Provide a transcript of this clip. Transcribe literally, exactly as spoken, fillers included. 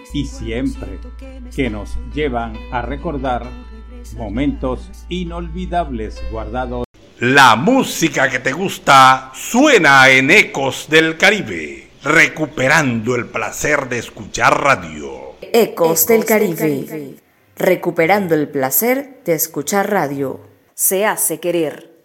y siempre, que nos llevan a recordar momentos inolvidables guardados. La música que te gusta suena en Ecos del Caribe, recuperando el placer de escuchar radio. Ecos del Caribe, recuperando el placer de escuchar radio. Se hace querer.